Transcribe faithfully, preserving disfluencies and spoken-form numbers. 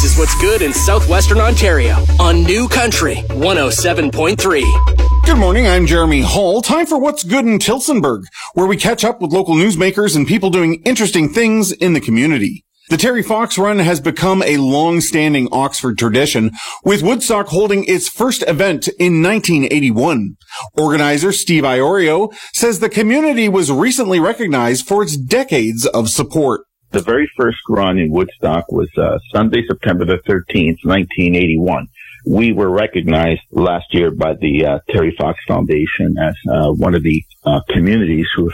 This is what's good in southwestern Ontario on New Country one oh seven point three. Good morning, I'm Jeremy Hall. Time for What's Good in Tillsonburg, where we catch up with local newsmakers and people doing interesting things in the community. The Terry Fox Run has become a long-standing Oxford tradition, with Woodstock holding its first event in nineteen eighty-one. Organizer Steve Iorio says the community was recently recognized for its decades of support. The very first run in Woodstock was uh, Sunday, September the thirteenth, nineteen eighty-one. We were recognized last year by the uh, Terry Fox Foundation as uh, one of the uh, communities who